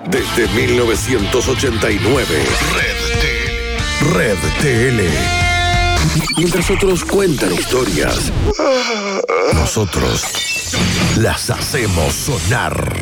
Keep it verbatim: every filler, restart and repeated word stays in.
Desde mil novecientos ochenta y nueve, Red T L. Red T L. Mientras otros cuentan historias, nosotros las hacemos sonar.